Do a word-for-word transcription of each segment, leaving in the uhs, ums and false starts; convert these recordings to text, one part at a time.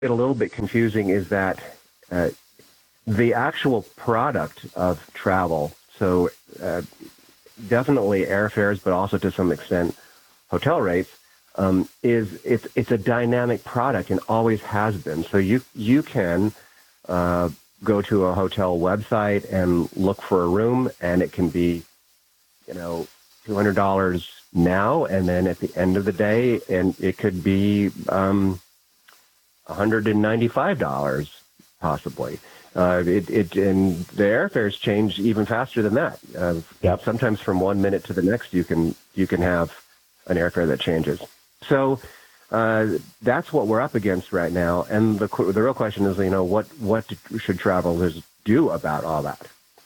get a little bit confusing is that uh, the actual product of travel, so uh, definitely airfares, but also to some extent hotel rates, um, is it's it's a dynamic product and always has been. So you you can uh, go to a hotel website and look for a room, and it can be, you know, two hundred dollars now, and then at the end of the day, and it could be um, one hundred ninety-five dollars possibly. Uh, it, it and the airfares change even faster than that. Uh, Yep. Sometimes from one minute to the next, you can you can have an airfare that changes. So uh, that's what we're up against right now. And the the real question is, you know, what what should travelers do about all that?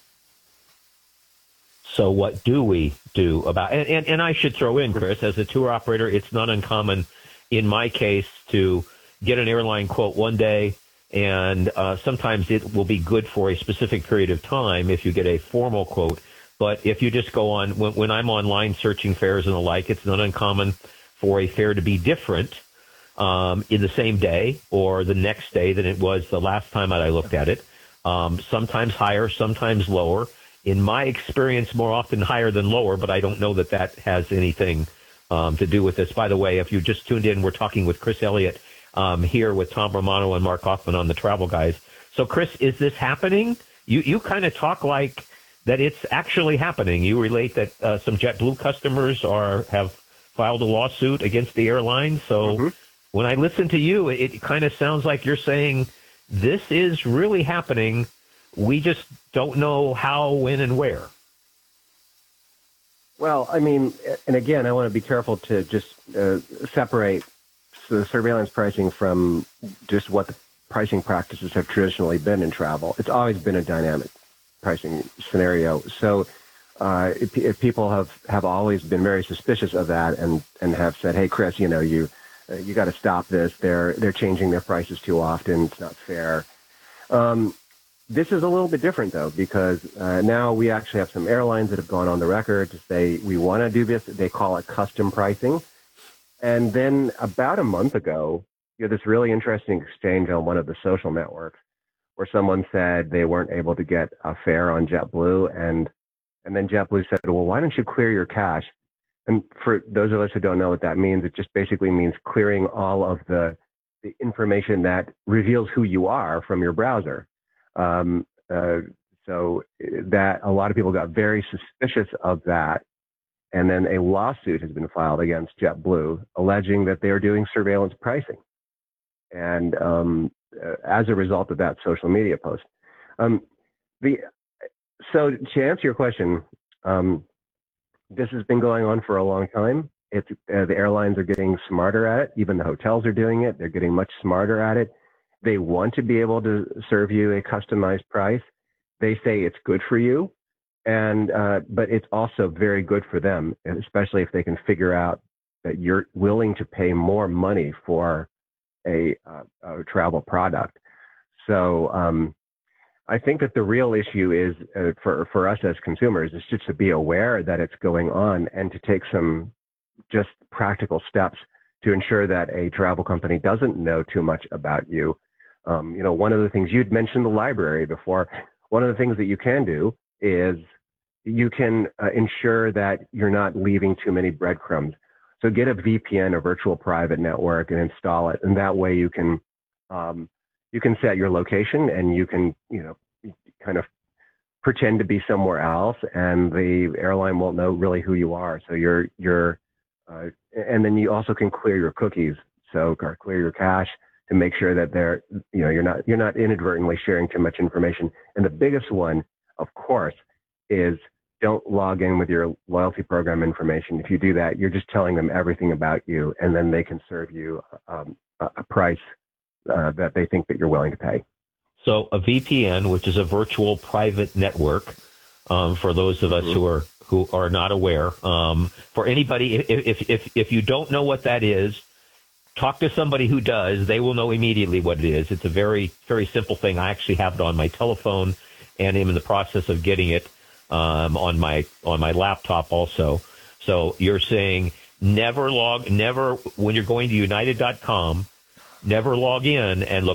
So what do we do about and, and, and I should throw in, Chris, as a tour operator, it's not uncommon in my case to get an airline quote one day, and uh, sometimes it will be good for a specific period of time if you get a formal quote. But if you just go on, when, when I'm online searching fares and the like, it's not uncommon for a fare to be different um, in the same day or the next day than it was the last time that I looked at it. Um, sometimes higher, sometimes lower. In my experience, more often higher than lower, but I don't know that that has anything um, to do with this. By the way, if you just tuned in, we're talking with Chris Elliott um, here with Tom Romano and Mark Hoffman on the Travel Guys. So, Chris, is this happening? You you kind of talk like that it's actually happening. You relate that uh, some JetBlue customers are have filed a lawsuit against the airline. So Mm-hmm. when I listen to you, it, it kind of sounds like you're saying this is really happening. We just don't know how, when, and where. Well, I mean, and again, I want to be careful to just uh, separate the surveillance pricing from just what the pricing practices have traditionally been in travel. It's always been a dynamic pricing scenario. So uh, if, if people have, have always been very suspicious of that and, and have said, hey, Chris, you know, you uh, you got to stop this. They're they're changing their prices too often. It's not fair. Um, This is a little bit different, though, because uh, now we actually have some airlines that have gone on the record to say we want to do this. They call it custom pricing. And then about a month ago, you had this really interesting exchange on one of the social networks where someone said they weren't able to get a fare on JetBlue. And, and then JetBlue said, well, why don't you clear your cache? And for those of us who don't know what that means, it just basically means clearing all of the, the information that reveals who you are from your browser. Um, uh, so that a lot of people got very suspicious of that. And then a lawsuit has been filed against JetBlue alleging that they are doing surveillance pricing. And um, uh, as a result of that social media post. Um, the, so to answer your question, um, this has been going on for a long time. It's, uh, the airlines are getting smarter at it. Even the hotels are doing it. They're getting much smarter at it. They want to be able to serve you a customized price. They say it's good for you, and uh, but it's also very good for them, especially if they can figure out that you're willing to pay more money for a, uh, a travel product. So um, I think that the real issue is uh, for for us as consumers is just to be aware that it's going on and to take some just practical steps to ensure that a travel company doesn't know too much about you. Um, you know, one of the things you'd mentioned the library before. One of the things that you can do is you can uh, ensure that you're not leaving too many breadcrumbs. So get a V P N, a virtual private network, and install it. And that way you can um, you can set your location and you can, you know, kind of pretend to be somewhere else, and the airline won't know really who you are. So you're you're uh, and then you also can clear your cookies, so or clear your cache, to make sure that they're, you know, you're not you're not inadvertently sharing too much information. And the biggest one, of course, is don't log in with your loyalty program information. If you do that, you're just telling them everything about you, and then they can serve you um, a, a price uh, that they think that you're willing to pay. So a V P N, which is a virtual private network, um, for those of us mm-hmm. who are who are not aware, um, for anybody, if, if if if you don't know what that is, talk to somebody who does. They will know immediately what it is. It's a very, very simple thing. I actually have it on my telephone, and I'm in the process of getting it um, on my on my laptop also. So you're saying never log, never when you're going to United dot com, never log in and look